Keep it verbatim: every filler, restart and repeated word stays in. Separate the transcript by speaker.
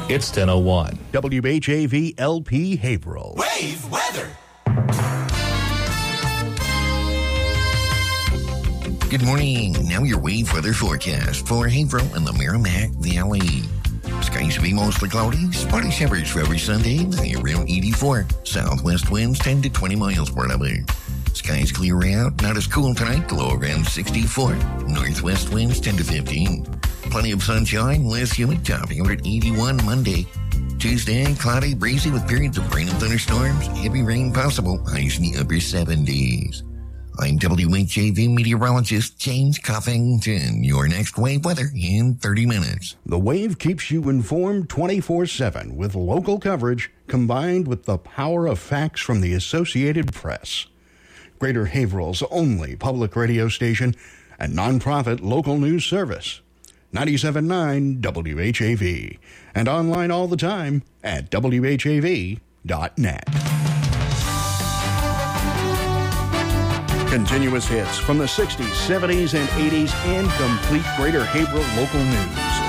Speaker 1: It's ten oh one.
Speaker 2: W H A V L P Haverhill.
Speaker 3: Wave weather.
Speaker 4: Good morning. Now your wave weather forecast for Haverhill and the Merrimack Valley. Skies to be mostly cloudy. Spotty showers for every Sunday. High around eighty-four. Southwest winds ten to twenty miles per hour. Skies clear out. Not as cool tonight. Low around sixty-four. Northwest winds ten to fifteen. Plenty of sunshine. Less humid. Topping out at eighty-one Monday. Tuesday, cloudy, breezy with periods of rain and thunderstorms. Heavy rain possible. Highs in the upper seventies. I'm W H A V meteorologist James Coffington. Your next wave weather in thirty minutes.
Speaker 2: The Wave keeps you informed twenty-four seven with local coverage combined with the power of facts from the Associated Press. Greater Haverhill's only public radio station and nonprofit local news service. ninety-seven point nine W H A V and online all the time at W H A V dot net. Continuous hits from the sixties, seventies, and eighties and complete Greater Haverhill local news.